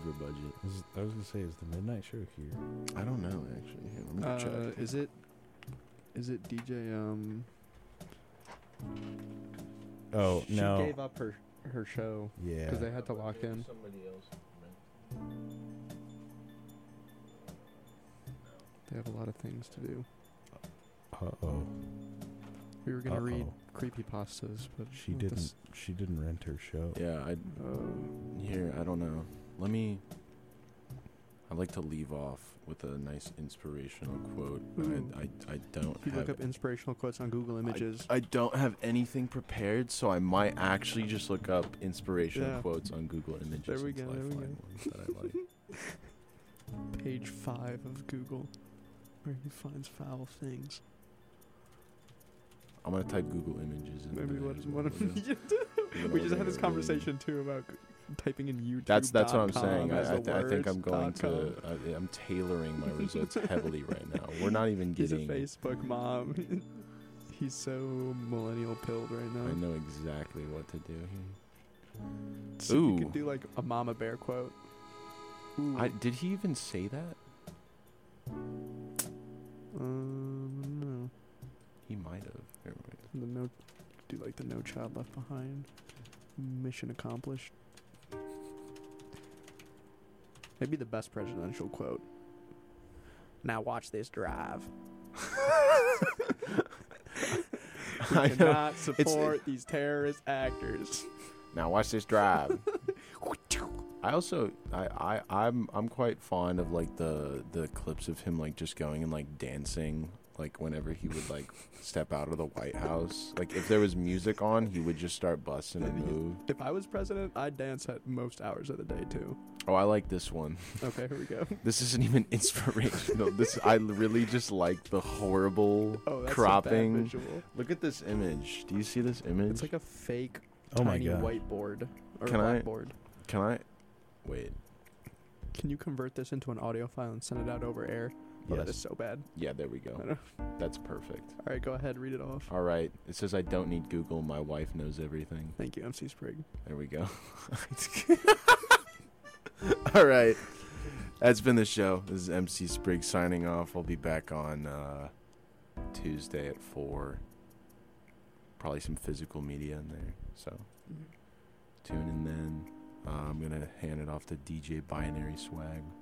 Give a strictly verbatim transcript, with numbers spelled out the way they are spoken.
over budget. Is, I was gonna say, is the midnight show here? I don't know actually. Here, let me Uh, check. is it? Is it D J? Um. Oh she no. gave up her her show Yeah. because they had to lock in. Somebody else. They have a lot of things to do. Uh oh. We were gonna read Uh-oh. creepypastas, but She with didn't. this- She didn't rent her show. Yeah, I Oh. here. I don't know. Let me. I'd like to leave off with a nice inspirational quote. Ooh. I, I I don't If you have. look up inspirational quotes on Google Images. I don't have anything prepared, so I might actually just look up inspirational Yeah. quotes on Google Images There we until go, I there we find go. ones that I like. Page five of Google, where he finds foul things. I'm gonna type Google Images. In Maybe there what is as one well. of We're gonna- We just we're had this gonna conversation too about g- typing in YouTube. That's that's what I'm saying. as I, I, the th- I think words I'm going dot com. to. I, I'm tailoring my results heavily right now. We're not even He's a getting. Facebook mom. He's so millennial pilled right now. I know exactly what to do here. So you Ooh. could do like a Mama Bear quote. Ooh. I, did he even say that? um no. He might have. Here, wait. The no, do like the No Child Left Behind. Mission accomplished. Maybe the best presidential quote. Now watch this drive. We I know. cannot support these terrorist actors. Now watch this drive. I also I, I I'm I'm quite fond of like the the clips of him like just going and like dancing like whenever he would like step out of the White House. Like if there was music on, he would just start busting and move. If I was president, I'd dance at most hours of the day too. Oh, I like this one. Okay, here we go. This isn't even inspirational. This I really just like the horrible Oh, that's a cropping. bad visual. Look at this image. Do you see this image? It's like a fake Oh my tiny god. whiteboard or Can I- blackboard. Can I wait? Can you convert this into an audio file and send it out over air? Oh, that Yes. is so bad. Yeah, there we I go. don't- That's perfect. All right, go ahead, read it off. All right. It says I don't need Google. My wife knows everything. Thank you, M C Sprig. There we go. All right. That's been the show. This is M C Spriggs signing off. I'll be back on uh, Tuesday at four. Probably some physical media in there. So tune in then. Uh, I'm going to hand it off to D J Binary Swag.